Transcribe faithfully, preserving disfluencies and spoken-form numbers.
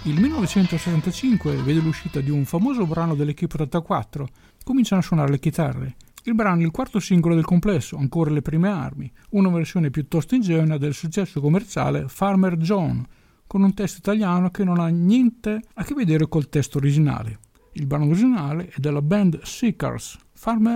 Il millenovecentosettantacinque vede l'uscita di un famoso brano dell'Equipe ottantaquattro. Cominciano a suonare le chitarre. Il brano è il quarto singolo del complesso, Ancora le prime armi, una versione piuttosto ingenua del successo commerciale Farmer John, con un testo italiano che non ha niente a che vedere col testo originale. Il brano originale è della band Seekers, Farmer